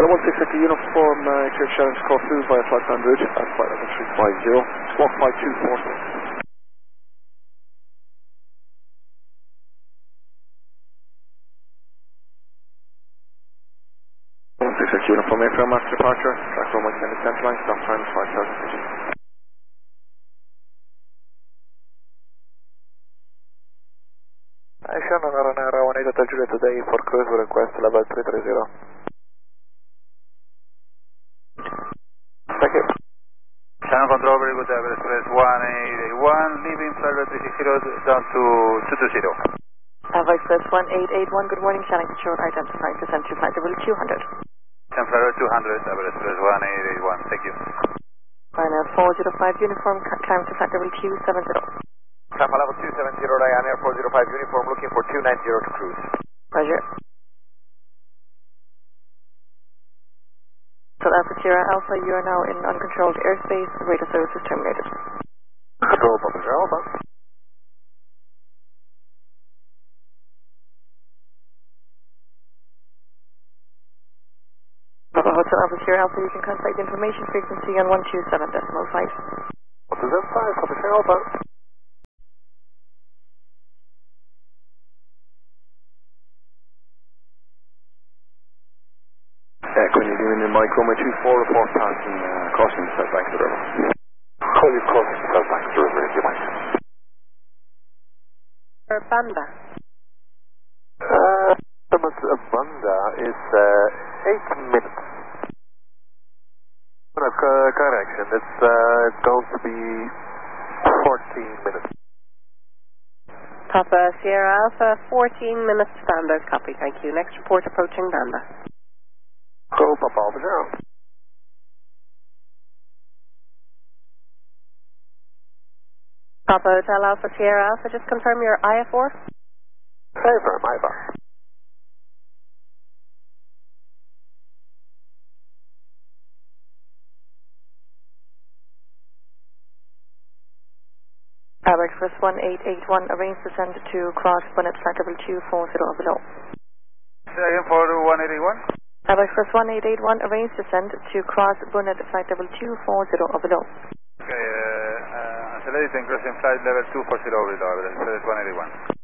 1650 uniform, clear challenge Corfu via flight en route at flight level 350, squawk 5246. 1650 uniform aircraft master departure, track runway 10 to center line, stop time 5000 feet. Shannon, Aranera, 18 Hotel Juliet today for cruise will request level 330. Thank you. Shannon control, very good, Everest Express 1881, leaving flight level 360 down to 220. Everest Express 1881, good morning, Shannon control, identifying descent to flight level 200. Flight level 200, Everest Express 1881, thank you. Ryanair 405 uniform, climb to flight level 270. Climb level 270, Ryanair 405 uniform, looking for 290 to cruise. Roger. So Alpha Sierra Alpha, you are now in uncontrolled airspace, radar service is terminated. Control Papa Sierra Alpha. Papa Hotel Alpha Sierra Alpha, you can contact the information frequency on 127.5. 127.5, Papa Sierra Alpha. Quinn, you're doing the Mike Roma 24 report passing crossing set back to the river. Call you crossing set back to the river if you mind. Banda. Banda is 8 minutes. No, correction, it's going to be 14 minutes. Papa Sierra Alpha, 14 minutes standard copy, thank you. Next report approaching Banda. Go Papa Alpha Zero. Papa Hotel Alpha Sierra Alpha, just confirm your IFR. Confirm IFR. Air Express 1881, arrange descent to cross Bonnet flight level 240 below. Say again for 181? Air Express 1881, arrange descent to cross Bonnet flight level 240 below. Okay, accelerating crossing flight level 240 below, Air Express 181.